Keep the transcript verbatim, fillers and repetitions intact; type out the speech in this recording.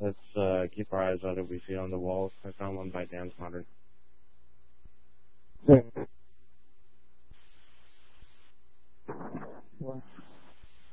Let's uh, keep our eyes on it. We see it on the wall. I found one by Dan's Modern.